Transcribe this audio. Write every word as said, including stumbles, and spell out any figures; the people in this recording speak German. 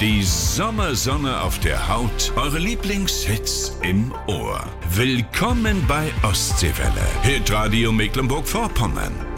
Die Sommersonne auf der Haut, eure Lieblingshits im Ohr. Willkommen bei Ostseewelle, Hitradio Mecklenburg-Vorpommern.